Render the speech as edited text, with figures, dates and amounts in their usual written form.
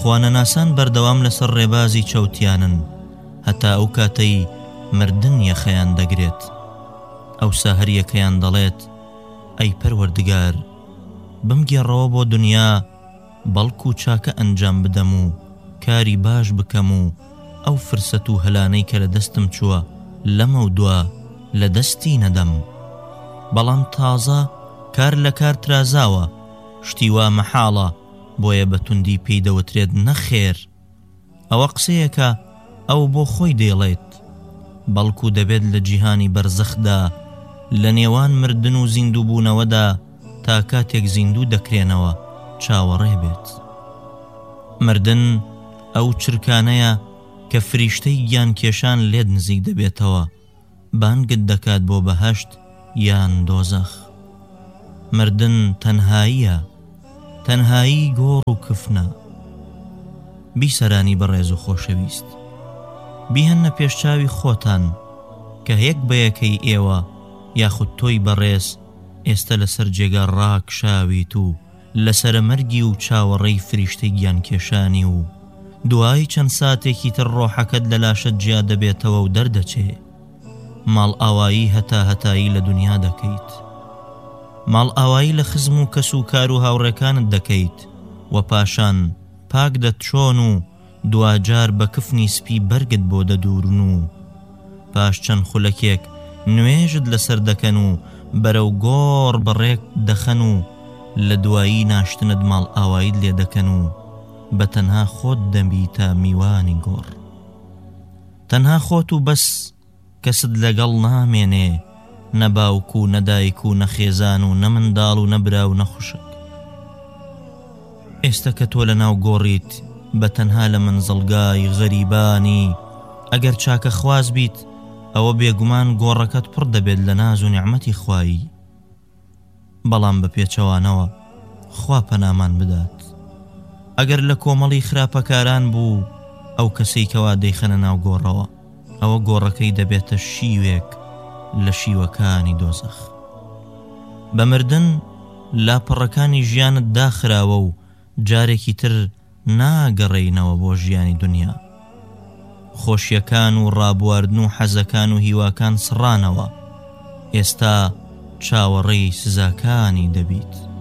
خوانەناسان بەردەوام لەسەر ڕێبازی چەوتیانن هەتا ئەو کاتەی مردن یەخەیان دەگرێت. ئەوسا هەر یەکەیان دەڵێت ئەی پەروەردگار بمگێڕەوە بۆ دنیا بەڵکو چاکە ئەنجام بدەم و کاری باش بکەم و ئەو فرسەت و هەلانەی کە لە دەستم چووە لەمە و دووە لە دەستی نەدەم. بەڵام تازە کار لە کار ترازاوە، شتی وا مەحاڵە بۆیە بە توندی پێی دەوترێت نەخێر. ئەوە قسەیەکە ئەو بۆ خۆی دێڵێت، بەڵکو دەبێت لە جیهانی بەرزەخدا لە نێوان مردن و زیندوو بوونەوەدا تا کاتێک زیندوو دەکرێنەوە چاوەڕێ بێت. مردن ئەو چرکانەیە کە فریشتەی گیان کێشان لێت نزیک دەبێتەوە، بانگت دەکات بۆ بەهەشت یان دۆزەخ. مردن تەنهاییە، تەنهایی گۆڕ و کفنە. بیسەرانی بەڕێز و خۆشەویست، بیهەنە پێشچاوی خۆتان کە یەک بە یەکەی ئێوە یاخود تۆی بەڕێز ئێستا لەسەر جێگا ڕاکشاویت و لەسەرە مەرگی و چاوەڕێی فریشتەی گیان کێشانی و دوای چەند ساتێکی تر ڕۆحەکەت لە لاشت جیا دەبێتەوە و دەردەچێ. ماڵ ئاوایی هەتا هەتایی لە دنیا دەکەیت، ماڵ ئاوایی لە خزم و کەس و کار و هاوڕێکانت دەکەیت و پاشان پاک دەتچۆن و دوجار بە کفنی سپی بەرگت بۆ دەدورن و پاش چەند خولەکێک نوێژت لەسەر دەکەن و بەرەو گۆڕ بەڕێک دەخەن و لە دوایی ناشتنت ماڵ ئاواییت لێ دەکەن و بە تەنها خۆت دەبیتە میوانی گۆڕ. تەنها خۆت و بەس کەست لەگەڵ نامێنێ، نەباوک و نەدایک و نەخێزان و نەمنداڵ و نەبرا و نەخوشک. ئێستا کە تۆ لە ناو گۆڕیت بە تەنها لە منزڵگای غەریبانی، ئەگەر چاکە خواز بیت ئەوە بێگومان گۆڕەکەت پڕ دەبێت لە ناز و نیعمەتی خوایی. بەڵام بە پێچەوانەوە خوا پەنامان بدات، ئەگەر لە کۆمەڵی خراپەکاران بوو ئەو کەسەی کەوا دەیخەنە ناو گۆڕەوە، ئەوە گۆڕەکەی دەبێتە شیوێک لە شیوەکانی دۆزەخ. بە مردن لاپەڕەکانی ژیانت داخراوە و جارێکی تر ناگەڕێینەوە بۆ ژیانی دنیا. خۆشیەکان و ڕابواردن و حەزەکان و هیواکان سڕانەوە، ئێستا چاوەڕێی سزاکانی دەبیت.